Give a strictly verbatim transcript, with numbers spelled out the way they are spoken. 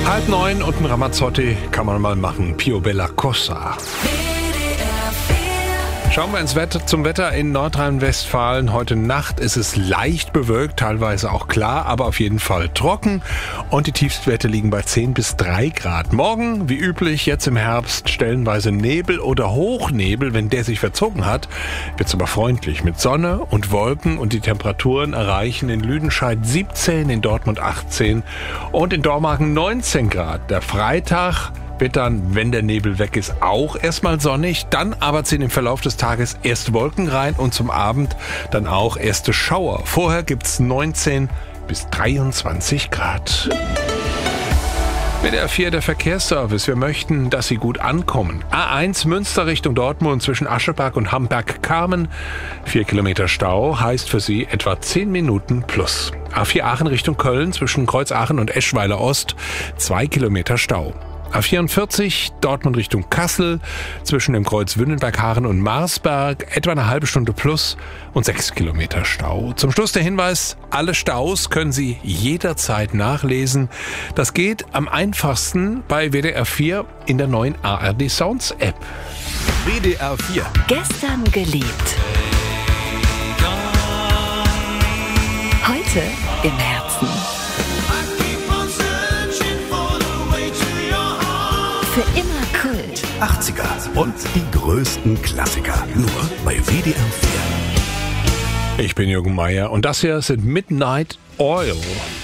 Halb neun und ein Ramazzotti kann man mal machen. Pio Bella Cosa. Schauen wir ins Wetter, zum Wetter in Nordrhein-Westfalen. Heute Nacht ist es leicht bewölkt, teilweise auch klar, aber auf jeden Fall trocken. Und die Tiefstwerte liegen bei zehn bis drei Grad. Morgen, wie üblich, jetzt im Herbst, stellenweise Nebel oder Hochnebel. Wenn der sich verzogen hat, wird es aber freundlich mit Sonne und Wolken. Und die Temperaturen erreichen in Lüdenscheid siebzehn, in Dortmund achtzehn und in Dormagen neunzehn Grad. Der Freitag wird dann, wenn der Nebel weg ist, auch erstmal sonnig. Dann aber ziehen im Verlauf des Tages erst Wolken rein und zum Abend dann auch erste Schauer. Vorher gibt's neunzehn bis dreiundzwanzig Grad. W D R vier, der Verkehrsservice. Wir möchten, dass Sie gut ankommen. A eins Münster Richtung Dortmund zwischen Ascheberg und Hamberg-Kamen. Vier Kilometer Stau heißt für Sie etwa zehn Minuten plus. A vier Aachen Richtung Köln zwischen Kreuzaachen und Eschweiler Ost. Zwei Kilometer Stau. A vierundvierzig Dortmund Richtung Kassel zwischen dem Kreuz Wünnenberg-Haaren und Marsberg etwa eine halbe Stunde plus und sechs Kilometer Stau. Zum Schluss der Hinweis, alle Staus können Sie jederzeit nachlesen. Das geht am einfachsten bei W D R vier in der neuen A R D Sounds App. W D R vier. Gestern geliebt. Heute im Herzen. Für immer Kult. achtziger und die größten Klassiker. Nur bei W D R vier. Ich bin Jürgen Meier und das hier sind Midnight Oil.